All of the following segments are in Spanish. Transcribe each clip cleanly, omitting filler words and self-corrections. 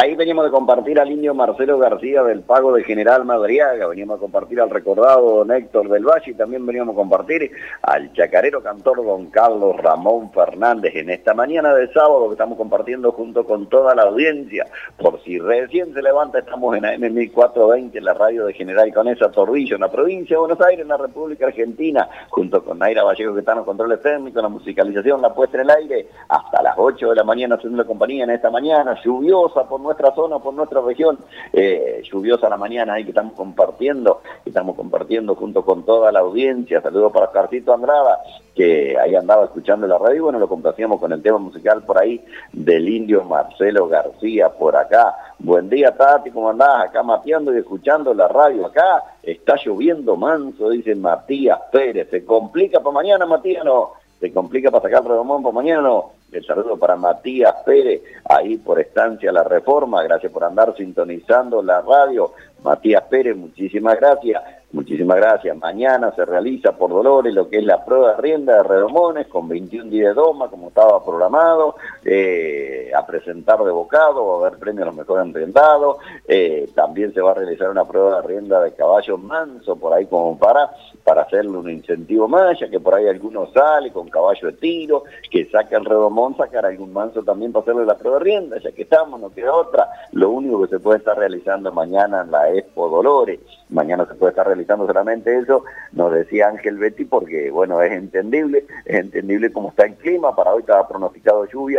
Ahí veníamos de compartir al indio Marcelo García del Pago de General Madariaga, veníamos a compartir al recordado don Héctor del Valle y también veníamos a compartir al chacarero cantor don Carlos Ramón Fernández en esta mañana de sábado que estamos compartiendo junto con toda la audiencia. Por si recién se levanta, estamos en AM 1420 en la radio de General Conesa Torrillo, en la provincia de Buenos Aires, en la República Argentina, junto con Naira Vallejo que está en los controles técnicos, la musicalización, la puesta en el aire, hasta las 8 de la mañana haciendo la compañía en esta mañana lluviosa por nuestra zona, por nuestra región, lluviosa la mañana ahí que estamos compartiendo junto con toda la audiencia. Saludos para Carcito Andrada, que ahí andaba escuchando la radio, bueno, lo complacíamos con el tema musical por ahí del indio Marcelo García por acá. Buen día, Tati, ¿cómo andás? Acá mateando y escuchando la radio. Acá está lloviendo manso, dice Matías Pérez. ¿Se complica para mañana, Matías? No. ¿Se complica para sacar el redomón para mañana? No. El saludo para Matías Pérez, ahí por Estancia La Reforma. Gracias por andar sintonizando la radio. Matías Pérez, muchísimas gracias. Muchísimas gracias. Mañana se realiza por Dolores lo que es la prueba de rienda de redomones con 21 días de doma, como estaba programado, a presentar de bocado, va a haber premios a los mejores enriendados. También se va a realizar una prueba de rienda de caballo manso por ahí como para hacerle un incentivo más, ya que por ahí algunos sale con caballo de tiro, que saca el redomón, sacar algún manso también para hacerle la prueba de rienda, ya que estamos, no queda otra. Lo único que se puede estar realizando mañana en la Expo Dolores, mañana se puede estar realizando solamente eso, nos decía Ángel Betty, porque bueno, es entendible cómo está el clima. Para hoy estaba pronosticado lluvia,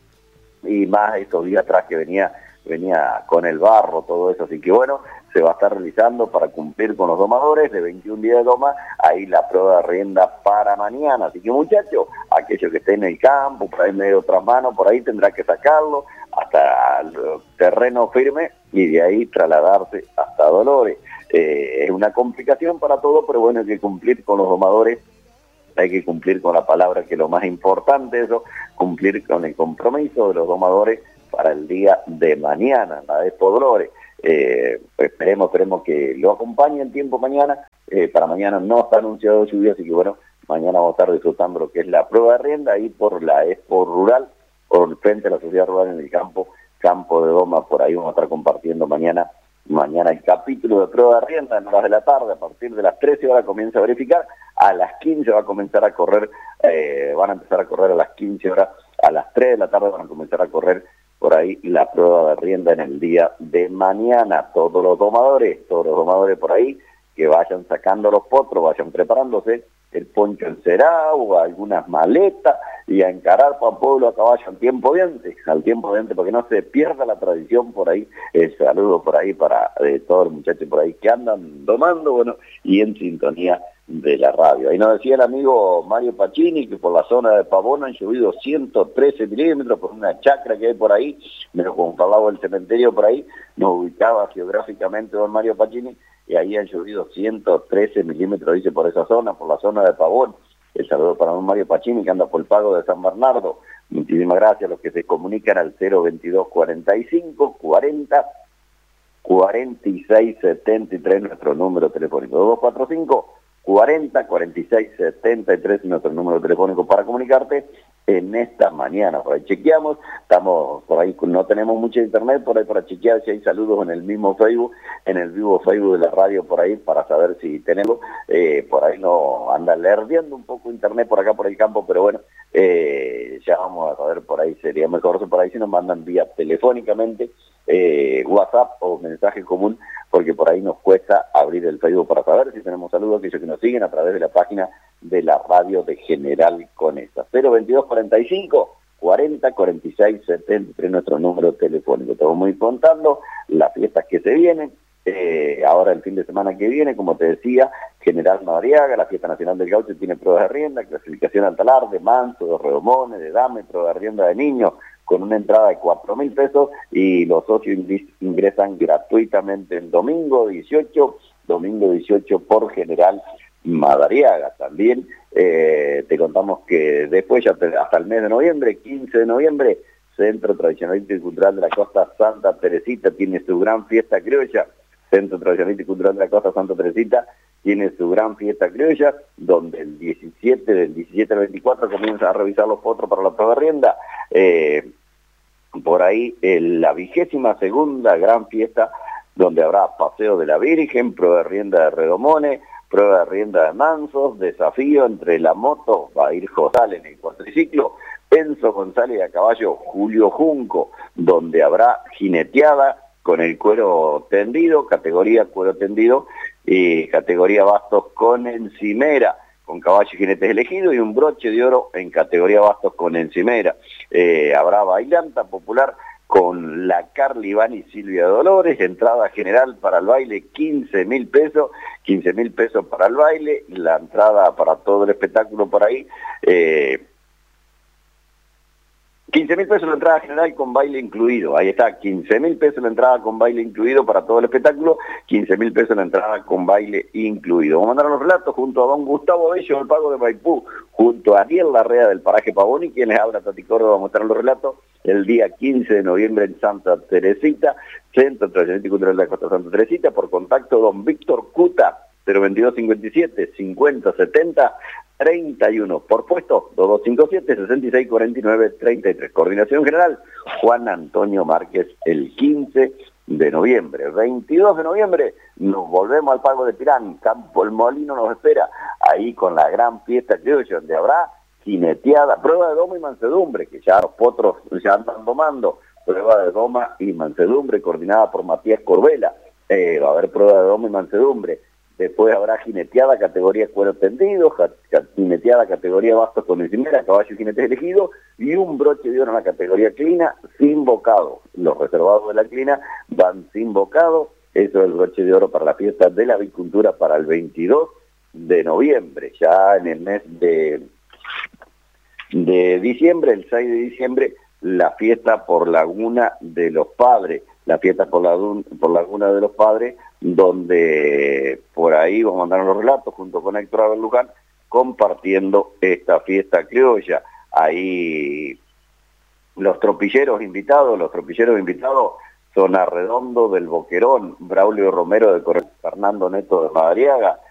y más estos días atrás que venía con el barro, todo eso, así que bueno, se va a estar realizando para cumplir con los domadores de 21 días de doma, ahí la prueba de rienda para mañana. Así que muchachos, aquellos que estén en el campo, por ahí medio otras manos, por ahí tendrá que sacarlo hasta el terreno firme y de ahí trasladarse hasta Dolores. Es una complicación para todo, pero bueno, hay que cumplir con los domadores, hay que cumplir con la palabra, que es lo más importante, eso, cumplir con el compromiso de los domadores para el día de mañana, la Expo Dolores. Esperemos que lo acompañe el tiempo mañana. Para mañana no está anunciado lluvia, así que bueno, mañana vamos a estar disfrutando lo que es la prueba de rienda ahí por la Expo Rural, por frente a la sociedad rural en el campo de Doma. Por ahí vamos a estar compartiendo mañana el capítulo de prueba de rienda en horas de la tarde. A partir de las 13 horas comienza a verificar, a las 15 va a comenzar a correr, van a empezar a correr a las 15 horas, a las 3 de la tarde van a comenzar a correr por ahí la prueba de rienda en el día de mañana. Todos los domadores por ahí que vayan sacando los potros, vayan preparándose el poncho encerado, algunas maletas, y a encarar para pueblo a caballo al tiempo diente, porque no se pierda la tradición por ahí. El saludo por ahí para todos los muchachos por ahí que andan domando, bueno, y en sintonía de la radio. Ahí nos decía el amigo Mario Pacini que por la zona de Pavón han llovido 113 milímetros por una chacra que hay por ahí, menos como parlaba el cementerio por ahí, nos ubicaba geográficamente don Mario Pacini, y ahí han llovido 113 milímetros, dice, por esa zona, por la zona de Pavón. El saludo para don Mario Pacini, que anda por el Pago de San Bernardo. Muchísimas gracias a los que se comunican al 022 45 40 46 73, nuestro número telefónico. 2245 40 46 73, nuestro número telefónico para comunicarte en esta mañana. Por ahí chequeamos, estamos por ahí, no tenemos mucha internet por ahí para chequear si hay saludos en el mismo Facebook, en el vivo Facebook de la radio por ahí, para saber si tenemos, por ahí no anda lerdeando un poco internet por acá por el campo, pero bueno, ya vamos a saber por ahí, sería mejor por ahí si nos mandan vía telefónicamente, WhatsApp o mensaje común, porque por ahí nos cuesta abrir el Facebook para saber si tenemos saludos, aquellos que nos siguen a través de la página de la radio de General Conesa. 022 45 40 46 73, nuestro número telefónico. Te vamos a ir contando las fiestas que se vienen. Ahora el fin de semana que viene, como te decía, General Madariaga, la Fiesta Nacional del Gaucho, tiene pruebas de rienda, clasificación al talar, de manso, de redomones, de dame, prueba de rienda de niños, con una entrada de 4.000 pesos, y los socios ingresan gratuitamente el domingo 18 por General Madariaga. También te contamos que después, ya hasta el mes de noviembre, 15 de noviembre, Centro Tradicionalista y Cultural de la Costa Santa Teresita tiene su gran fiesta criolla. Centro Tradicionalista y Cultural de la Costa Santa Teresita tiene su gran fiesta criolla, donde del 17 al 24 comienza a revisar los potros para la prueba de rienda. por ahí la 22ª gran fiesta, donde habrá paseo de la Virgen, prueba de rienda de redomones, prueba de rienda de mansos, desafío entre la moto, va a ir Josal en el cuatriciclo, Enzo González a caballo, Julio Junco, donde habrá jineteada con el cuero tendido, categoría cuero tendido, y categoría bastos con encimera, con caballos y jinetes elegidos, y un broche de oro en categoría bastos con encimera. Habrá bailanta popular con la Carly Iván y Silvia Dolores, entrada general para el baile 15.000 pesos, 15.000 pesos para el baile, la entrada para todo el espectáculo por ahí, 15.000 pesos la entrada general con baile incluido, ahí está, 15.000 pesos la entrada con baile incluido para todo el espectáculo, 15.000 pesos la entrada con baile incluido. Vamos a mandar los relatos junto a don Gustavo Bello del Pago de Maipú, junto a Ariel Larrea del Paraje Pavoni, quien les habla, Tati Córdoba. Vamos a mostrar los relatos el día 15 de noviembre en Santa Teresita, Centro Tradicional y Cultural de la Costa Santa Teresita, por contacto don Víctor Cuta, 02257 5070 31, por puesto 2257 6649 33. Coordinación general Juan Antonio Márquez el 15 de noviembre. 22 de noviembre nos volvemos al Pago de Pirán, Campo El Molino nos espera, ahí con la gran fiesta criolla, donde habrá jineteada, prueba de doma y mansedumbre, que ya los potros ya andan domando, prueba de doma y mansedumbre coordinada por Matías Corbela, va a haber prueba de doma y mansedumbre. Después habrá jineteada categoría cuero tendido, jineteada categoría bastos con encimera, caballo y jinetes elegidos, y un broche de oro en la categoría clina sin bocado. Los reservados de la clina van sin bocado. Eso es el broche de oro para la fiesta de la avicultura para el 22 de noviembre. Ya en el mes de diciembre, el 6 de diciembre, la fiesta por Laguna de los Padres. La fiesta por Laguna de los Padres, donde por ahí vamos a mandar los relatos junto con Héctor Abel Luján, compartiendo esta fiesta criolla. Ahí los tropilleros invitados son Arredondo del Boquerón, Braulio Romero de Correa, Fernando Neto de Madariaga,